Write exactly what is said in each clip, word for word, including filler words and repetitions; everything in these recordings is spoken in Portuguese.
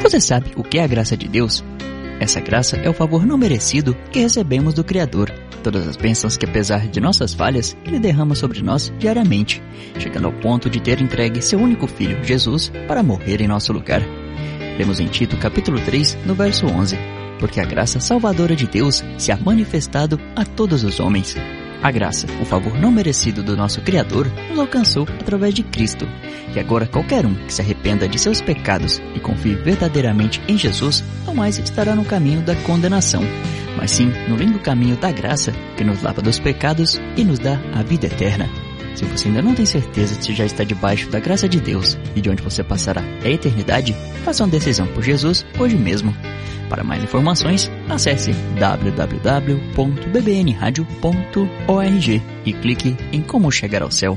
Você sabe o que é a graça de Deus? Essa graça é o favor não merecido que recebemos do Criador. Todas as bênçãos que, apesar de nossas falhas, Ele derrama sobre nós diariamente, chegando ao ponto de ter entregue seu único Filho, Jesus, para morrer em nosso lugar. Lemos em Tito capítulo três, no verso onze. Porque a graça salvadora de Deus se ha manifestado a todos os homens. A graça, o favor não merecido do nosso Criador, nos alcançou através de Cristo. E agora qualquer um que se arrependa de seus pecados e confie verdadeiramente em Jesus, não mais estará no caminho da condenação, mas sim no lindo caminho da graça, que nos lava dos pecados e nos dá a vida eterna. Se você ainda não tem certeza de se já está debaixo da graça de Deus e de onde você passará a eternidade, faça uma decisão por Jesus hoje mesmo. Para mais informações, acesse w w w ponto b b n radio ponto org e clique em Como Chegar ao Céu.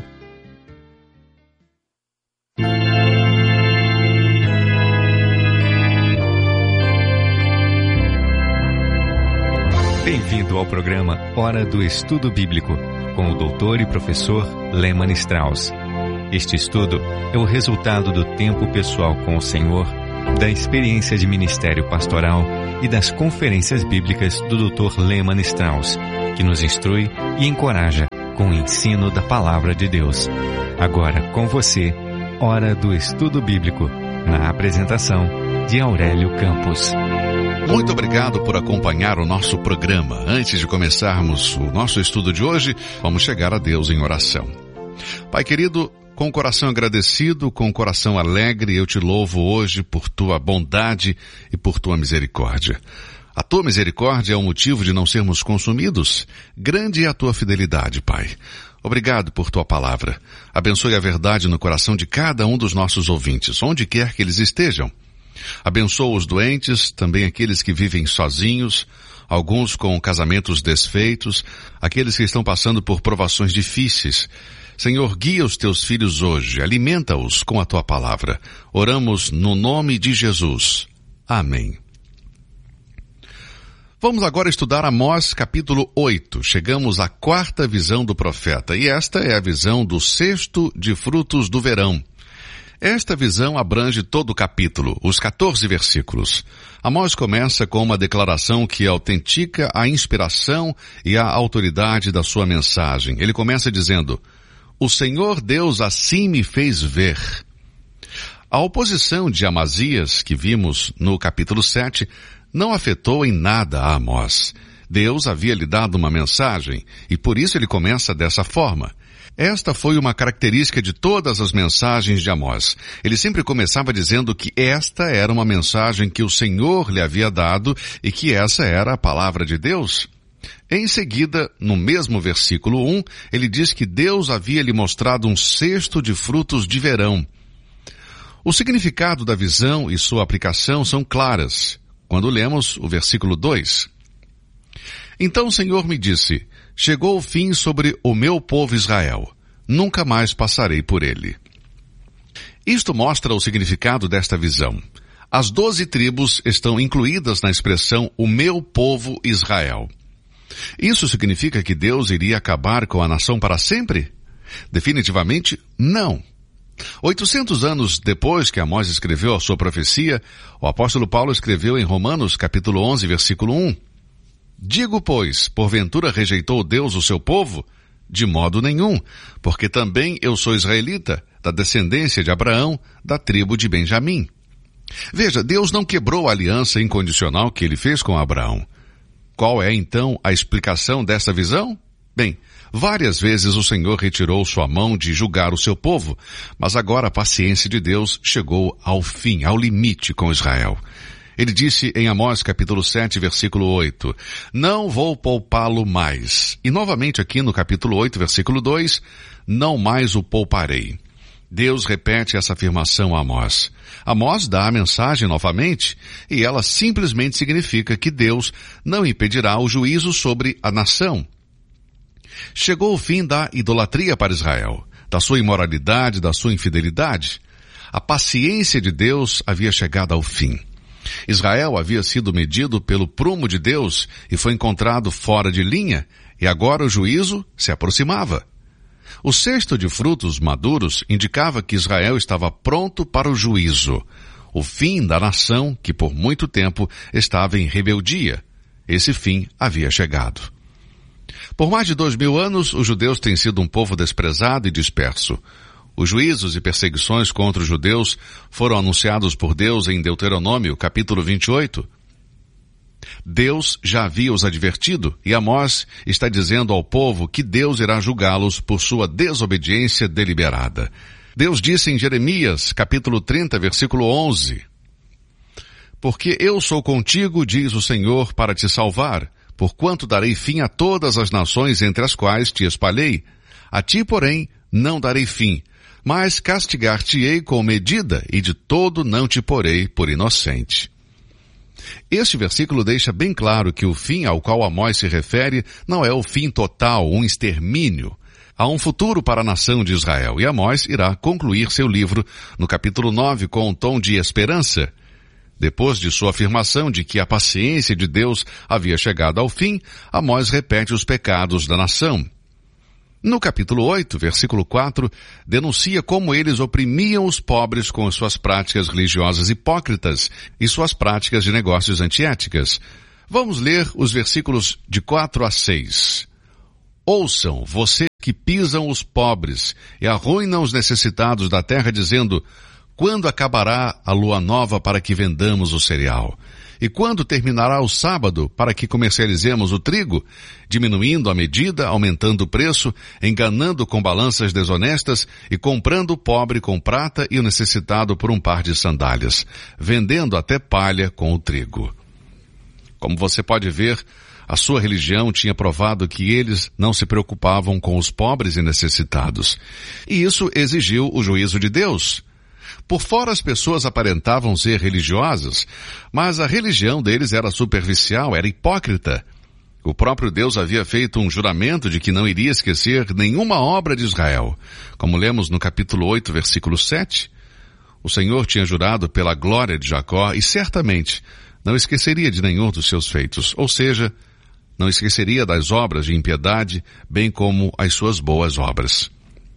Bem-vindo ao programa Hora do Estudo Bíblico, com o doutor e professor Lehman Strauss. Este estudo é o resultado do tempo pessoal com o Senhor, da experiência de ministério pastoral e das conferências bíblicas do doutor Lehman Strauss, que nos instrui e encoraja com o ensino da Palavra de Deus. Agora com você, Hora do Estudo Bíblico, na apresentação de Aurélio Campos. Muito obrigado por acompanhar o nosso programa. Antes de começarmos o nosso estudo de hoje, vamos chegar a Deus em oração. Pai querido, com o coração agradecido, com o coração alegre, eu te louvo hoje por tua bondade e por tua misericórdia. A tua misericórdia é o motivo de não sermos consumidos. Grande é a tua fidelidade, Pai. Obrigado por tua palavra. Abençoe a verdade no coração de cada um dos nossos ouvintes, onde quer que eles estejam. Abençoa os doentes, também aqueles que vivem sozinhos, alguns com casamentos desfeitos, aqueles que estão passando por provações difíceis. Senhor, guia os teus filhos hoje, alimenta-os com a tua palavra. Oramos no nome de Jesus. Amém. Vamos agora estudar Amós capítulo oito. Chegamos à quarta visão do profeta, e esta é a visão do cesto de frutos do verão. Esta visão abrange todo o capítulo, os quatorze versículos. Amós começa com uma declaração que autentica a inspiração e a autoridade da sua mensagem. Ele começa dizendo: o Senhor Deus assim me fez ver. A oposição de Amazias, que vimos no capítulo sete, não afetou em nada a Amós. Deus havia lhe dado uma mensagem, e por isso ele começa dessa forma. Esta foi uma característica de todas as mensagens de Amós. Ele sempre começava dizendo que esta era uma mensagem que o Senhor lhe havia dado e que essa era a palavra de Deus. Em seguida, no mesmo versículo um, ele diz que Deus havia lhe mostrado um cesto de frutos de verão. O significado da visão e sua aplicação são claras, quando lemos o versículo dois. Então o Senhor me disse: chegou o fim sobre o meu povo Israel. Nunca mais passarei por ele. Isto mostra o significado desta visão. As doze tribos estão incluídas na expressão o meu povo Israel. Isso significa que Deus iria acabar com a nação para sempre? Definitivamente não. oitocentos anos depois que Amós escreveu a sua profecia, o apóstolo Paulo escreveu em Romanos capítulo onze, versículo um: digo, pois, porventura rejeitou Deus o seu povo? De modo nenhum, porque também eu sou israelita, da descendência de Abraão, da tribo de Benjamim. Veja, Deus não quebrou a aliança incondicional que ele fez com Abraão. Qual é, então, a explicação dessa visão? Bem, várias vezes o Senhor retirou sua mão de julgar o seu povo, mas agora a paciência de Deus chegou ao fim, ao limite com Israel. Ele disse em Amós capítulo sete, versículo oito, não vou poupá-lo mais. E novamente aqui no capítulo oito, versículo dois, não mais o pouparei. Deus repete essa afirmação a Amós. Amós dá a mensagem novamente, e ela simplesmente significa que Deus não impedirá o juízo sobre a nação. Chegou o fim da idolatria para Israel, da sua imoralidade, da sua infidelidade. A paciência de Deus havia chegado ao fim. Israel havia sido medido pelo prumo de Deus e foi encontrado fora de linha, e agora o juízo se aproximava. O cesto de frutos maduros indicava que Israel estava pronto para o juízo. o fim da nação que por muito tempo estava em rebeldia. Esse fim havia chegado. Por mais de dois mil anos, os judeus têm sido um povo desprezado e disperso. Os juízos e perseguições contra os judeus foram anunciados por Deus em Deuteronômio, capítulo vinte e oito. Deus já havia os advertido, e Amós está dizendo ao povo que Deus irá julgá-los por sua desobediência deliberada. Deus disse em Jeremias, capítulo trinta, versículo onze, porque eu sou contigo, diz o Senhor, para te salvar, porquanto darei fim a todas as nações entre as quais te espalhei. A ti, porém, não darei fim, mas castigar-te-ei com medida, e de todo não te porei por inocente. Este versículo deixa bem claro que o fim ao qual Amós se refere não é o fim total, um extermínio. Há um futuro para a nação de Israel, e Amós irá concluir seu livro no capítulo nove com um tom de esperança. Depois de sua afirmação de que a paciência de Deus havia chegado ao fim, Amós repete os pecados da nação. No capítulo oito, versículo quatro, denuncia como eles oprimiam os pobres com suas práticas religiosas hipócritas e suas práticas de negócios antiéticas. Vamos ler os versículos de quatro a seis. Ouçam, vocês que pisam os pobres e arruinam os necessitados da terra, dizendo, quando acabará a lua nova para que vendamos o cereal? E quando terminará o sábado para que comercializemos o trigo, diminuindo a medida, aumentando o preço, enganando com balanças desonestas e comprando o pobre com prata e o necessitado por um par de sandálias, vendendo até palha com o trigo. Como você pode ver, a sua religião tinha provado que eles não se preocupavam com os pobres e necessitados. E isso exigiu o juízo de Deus. Por fora as pessoas aparentavam ser religiosas, mas a religião deles era superficial, era hipócrita. O próprio Deus havia feito um juramento de que não iria esquecer nenhuma obra de Israel. Como lemos no capítulo oito, versículo sete, o Senhor tinha jurado pela glória de Jacó e certamente não esqueceria de nenhum dos seus feitos, ou seja, não esqueceria das obras de impiedade, bem como as suas boas obras.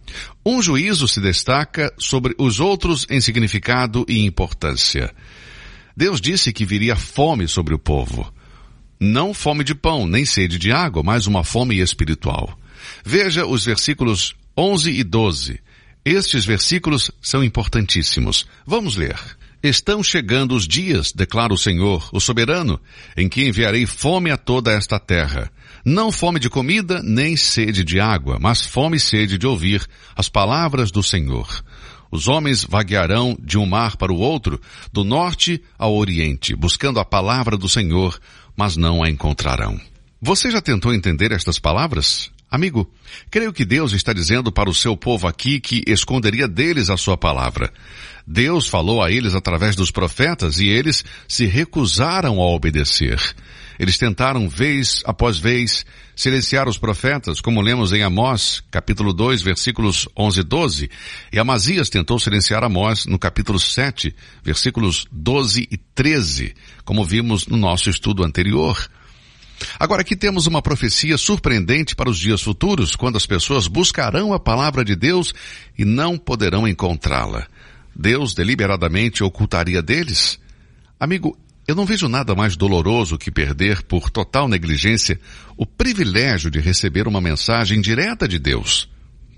Um juízo se destaca sobre os outros em significado e importância. Deus disse que viria fome sobre o povo. Não fome de pão, nem sede de água, mas uma fome espiritual. Veja os versículos onze e doze. Estes versículos são importantíssimos. Vamos ler. Estão chegando os dias, declara o Senhor, o soberano, em que enviarei fome a toda esta terra. Não fome de comida, nem sede de água, mas fome e sede de ouvir as palavras do Senhor. Os homens vaguearão de um mar para o outro, do norte ao oriente, buscando a palavra do Senhor, mas não a encontrarão. Você já tentou entender estas palavras? Amigo, creio que Deus está dizendo para o seu povo aqui que esconderia deles a sua palavra. Deus falou a eles através dos profetas e eles se recusaram a obedecer. Eles tentaram vez após vez silenciar os profetas, como lemos em Amós, capítulo dois, versículos onze e doze. E Amazias tentou silenciar Amós no capítulo sete, versículos doze e treze, como vimos no nosso estudo anterior. Agora aqui temos uma profecia surpreendente para os dias futuros, quando as pessoas buscarão a palavra de Deus e não poderão encontrá-la. Deus deliberadamente ocultaria deles? Amigo, eu não vejo nada mais doloroso que perder por total negligência o privilégio de receber uma mensagem direta de Deus.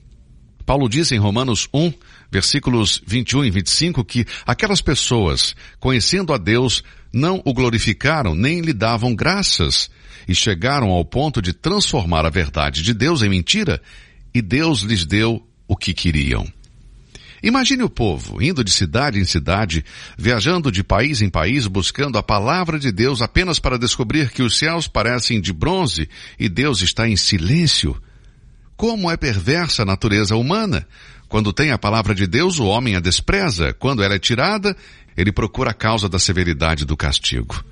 Paulo diz em Romanos um, versículos vinte e um e vinte e cinco, que aquelas pessoas, conhecendo a Deus, não o glorificaram nem lhe davam graças e chegaram ao ponto de transformar a verdade de Deus em mentira, e Deus lhes deu o que queriam. Imagine o povo indo de cidade em cidade, viajando de país em país, buscando a palavra de Deus apenas para descobrir que os céus parecem de bronze e Deus está em silêncio. Como é perversa a natureza humana! Quando tem a palavra de Deus, o homem a despreza. Quando ela é tirada, ele procura a causa da severidade do castigo.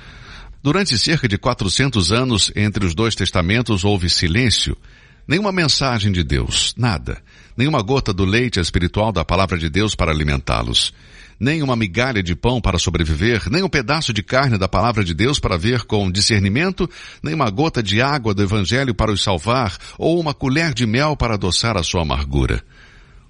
Durante cerca de quatrocentos anos, entre os dois testamentos, houve silêncio. Nenhuma mensagem de Deus, nada. Nenhuma gota do leite espiritual da palavra de Deus para alimentá-los. Nem uma migalha de pão para sobreviver, nem um pedaço de carne da palavra de Deus para ver com discernimento, nem uma gota de água do evangelho para os salvar, ou uma colher de mel para adoçar a sua amargura.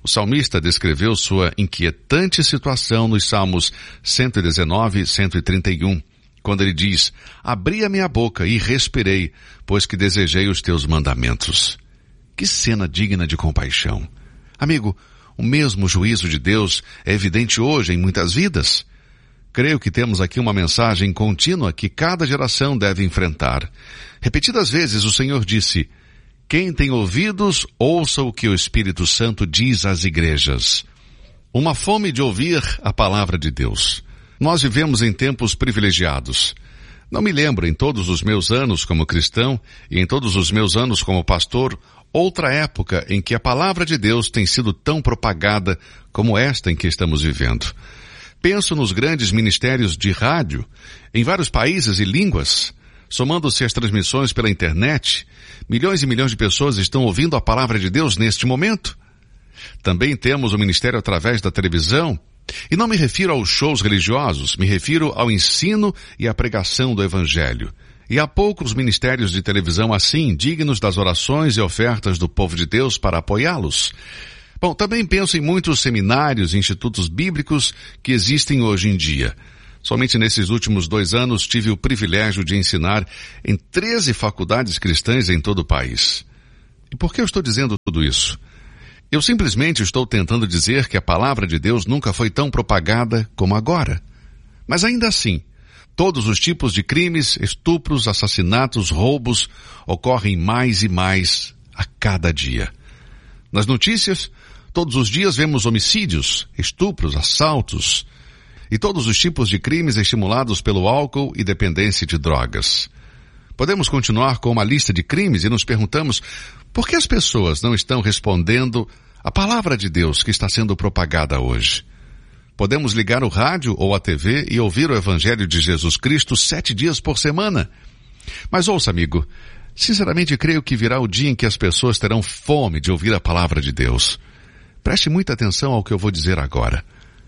O salmista descreveu sua inquietante situação nos Salmos cento e dezenove e cento e trinta e um, quando ele diz: abri a minha boca e respirei, pois que desejei os teus mandamentos. Que cena digna de compaixão. Amigo, o mesmo juízo de Deus é evidente hoje em muitas vidas. Creio que temos aqui uma mensagem contínua que cada geração deve enfrentar. Repetidas vezes o Senhor disse: quem tem ouvidos, ouça o que o Espírito Santo diz às igrejas. Uma fome de ouvir a palavra de Deus. Nós vivemos em tempos privilegiados. Não me lembro em todos os meus anos como cristão e em todos os meus anos como pastor, outra época em que a palavra de Deus tem sido tão propagada como esta em que estamos vivendo. Penso nos grandes ministérios de rádio em vários países e línguas. Somando-se as transmissões pela internet, milhões e milhões de pessoas estão ouvindo a palavra de Deus neste momento. Também temos o ministério através da televisão, e não me refiro aos shows religiosos, me refiro ao ensino e à pregação do Evangelho. E há poucos ministérios de televisão assim, dignos das orações e ofertas do povo de Deus para apoiá-los. Bom, também penso em muitos seminários e institutos bíblicos que existem hoje em dia. Somente nesses últimos dois anos tive o privilégio de ensinar em treze faculdades cristãs em todo o país. E por que eu estou dizendo tudo isso? Eu simplesmente estou tentando dizer que a palavra de Deus nunca foi tão propagada como agora. Mas ainda assim, todos os tipos de crimes, estupros, assassinatos, roubos ocorrem mais e mais a cada dia. Nas notícias, todos os dias vemos homicídios, estupros, assaltos e todos os tipos de crimes estimulados pelo álcool e dependência de drogas. Podemos continuar com uma lista de crimes e nos perguntamos por que as pessoas não estão respondendo à palavra de Deus que está sendo propagada hoje. Podemos ligar o rádio ou a T V e ouvir o Evangelho de Jesus Cristo sete dias por semana. Mas ouça, amigo, sinceramente creio que virá o dia em que as pessoas terão fome de ouvir a palavra de Deus. Preste muita atenção ao que eu vou dizer agora.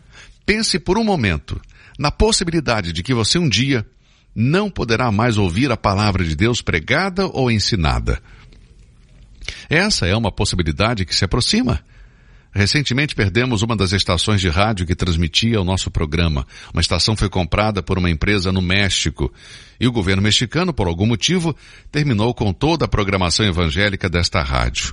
Pense por um momento na possibilidade de que você um dia não poderá mais ouvir a palavra de Deus pregada ou ensinada. Essa é uma possibilidade que se aproxima. Recentemente perdemos uma das estações de rádio que transmitia o nosso programa. Uma estação foi comprada por uma empresa no México e o governo mexicano, por algum motivo, terminou com toda a programação evangélica desta rádio.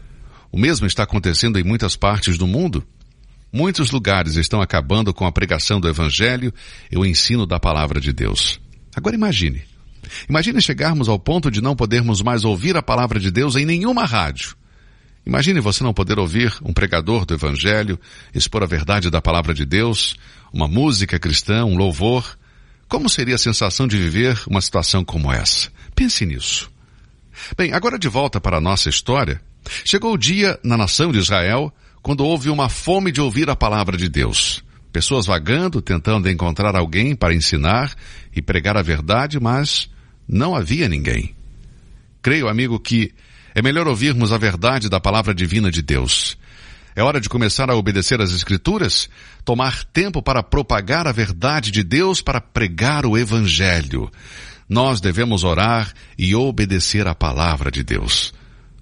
O mesmo está acontecendo em muitas partes do mundo. Muitos lugares estão acabando com a pregação do Evangelho e o ensino da palavra de Deus. Agora imagine. Imagine chegarmos ao ponto de não podermos mais ouvir a palavra de Deus em nenhuma rádio. Imagine você não poder ouvir um pregador do Evangelho expor a verdade da palavra de Deus, uma música cristã, um louvor. Como seria a sensação de viver uma situação como essa? Pense nisso. Bem, agora de volta para a nossa história. Chegou o dia na nação de Israel quando houve uma fome de ouvir a palavra de Deus. Pessoas vagando, tentando encontrar alguém para ensinar e pregar a verdade, mas não havia ninguém. Creio, amigo, que é melhor ouvirmos a verdade da palavra divina de Deus. É hora de começar a obedecer às Escrituras, tomar tempo para propagar a verdade de Deus, para pregar o Evangelho. Nós devemos orar e obedecer à palavra de Deus.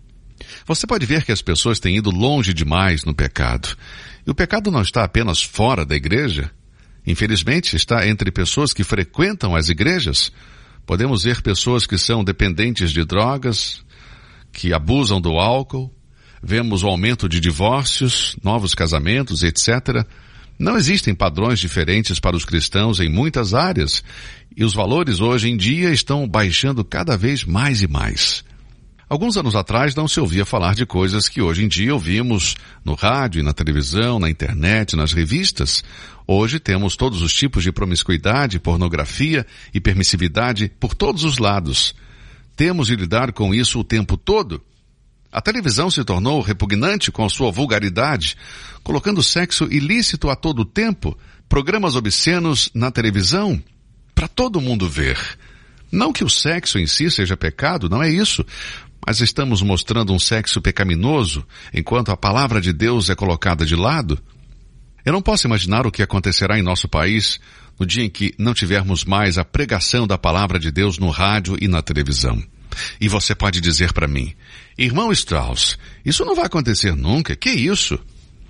Você pode ver que as pessoas têm ido longe demais no pecado. E o pecado não está apenas fora da igreja. Infelizmente, está entre pessoas que frequentam as igrejas. Podemos ver pessoas que são dependentes de drogas, que abusam do álcool. Vemos o aumento de divórcios, novos casamentos, etcétera. Não existem padrões diferentes para os cristãos em muitas áreas. E os valores hoje em dia estão baixando cada vez mais e mais. Alguns anos atrás não se ouvia falar de coisas que hoje em dia ouvimos no rádio, na televisão, na internet, nas revistas. Hoje temos todos os tipos de promiscuidade, pornografia e permissividade por todos os lados. Temos de lidar com isso o tempo todo. A televisão se tornou repugnante com sua vulgaridade, colocando sexo ilícito a todo tempo, programas obscenos na televisão, para todo mundo ver. Não que o sexo em si seja pecado, não é isso. Mas estamos mostrando um sexo pecaminoso, enquanto a palavra de Deus é colocada de lado? Eu não posso imaginar o que acontecerá em nosso país no dia em que não tivermos mais a pregação da palavra de Deus no rádio e na televisão. E você pode dizer para mim, irmão Strauss, isso não vai acontecer nunca, que isso?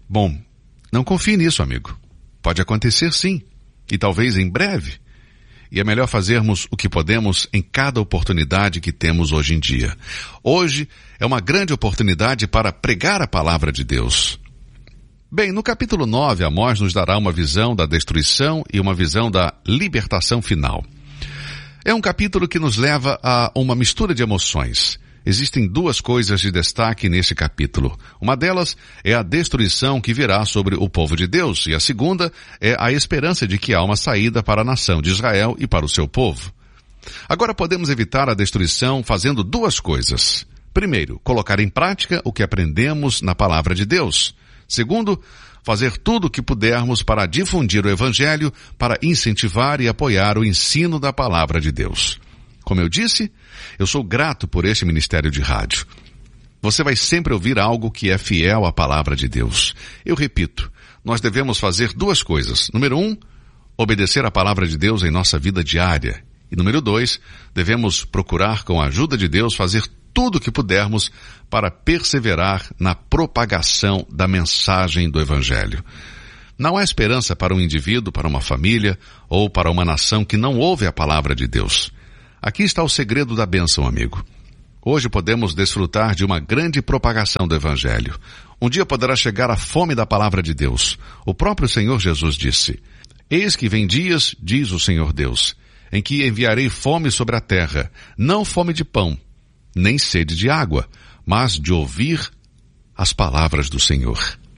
Bom, não confie nisso, amigo. Pode acontecer sim, e talvez em breve. E é melhor fazermos o que podemos em cada oportunidade que temos hoje em dia. Hoje é uma grande oportunidade para pregar a palavra de Deus. Bem, no capítulo nove, Amós nos dará uma visão da destruição e uma visão da libertação final. É um capítulo que nos leva a uma mistura de emoções. Existem duas coisas de destaque nesse capítulo. Uma delas é a destruição que virá sobre o povo de Deus, e a segunda é a esperança de que há uma saída para a nação de Israel e para o seu povo. Agora podemos evitar a destruição fazendo duas coisas. Primeiro, colocar em prática o que aprendemos na palavra de Deus. Segundo, fazer tudo o que pudermos para difundir o Evangelho, para incentivar e apoiar o ensino da palavra de Deus. Como eu disse, eu sou grato por este ministério de rádio. Você vai sempre ouvir algo que é fiel à palavra de Deus. Eu repito, nós devemos fazer duas coisas. Número um, obedecer à palavra de Deus em nossa vida diária. E número dois, devemos procurar, com a ajuda de Deus, fazer tudo o que pudermos para perseverar na propagação da mensagem do Evangelho. Não há esperança para um indivíduo, para uma família ou para uma nação que não ouve a palavra de Deus. Aqui está o segredo da bênção, amigo. Hoje podemos desfrutar de uma grande propagação do Evangelho. Um dia poderá chegar a fome da palavra de Deus. O próprio Senhor Jesus disse: Eis que vem dias, diz o Senhor Deus, em que enviarei fome sobre a terra, não fome de pão, nem sede de água, mas de ouvir as palavras do Senhor.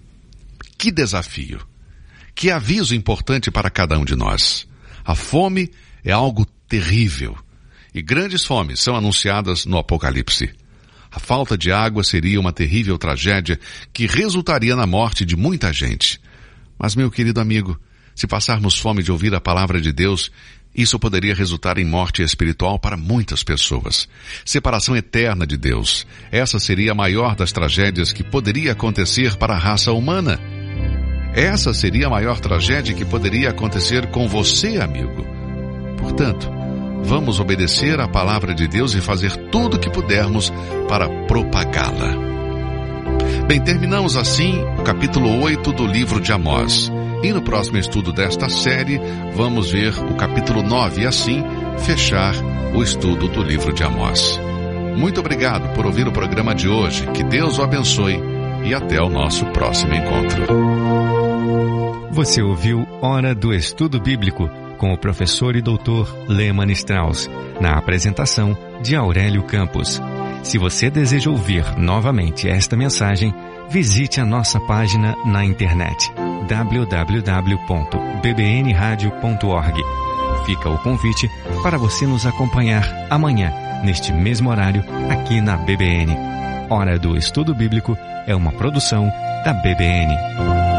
Que desafio! Que aviso importante para cada um de nós. A fome é algo terrível. E grandes fomes são anunciadas no Apocalipse. A falta de água seria uma terrível tragédia que resultaria na morte de muita gente. Mas, meu querido amigo, se passarmos fome de ouvir a palavra de Deus, isso poderia resultar em morte espiritual para muitas pessoas. Separação eterna de Deus. Essa seria a maior das tragédias que poderia acontecer para a raça humana. Essa seria a maior tragédia que poderia acontecer com você, amigo. Portanto, vamos obedecer à palavra de Deus e fazer tudo o que pudermos para propagá-la. Bem, terminamos assim o capítulo oito do livro de Amós. E no próximo estudo desta série, vamos ver o capítulo nove e assim fechar o estudo do livro de Amós. Muito obrigado por ouvir o programa de hoje. Que Deus o abençoe e até o nosso próximo encontro. Você ouviu Hora do Estudo Bíblico com o professor e doutor Leman Strauss, na apresentação de Aurélio Campos. Se você deseja ouvir novamente esta mensagem, visite a nossa página na internet w w w ponto b b n radio ponto org. Fica o convite para você nos acompanhar amanhã, neste mesmo horário, aqui na B B N. Hora do Estudo Bíblico é uma produção da B B N.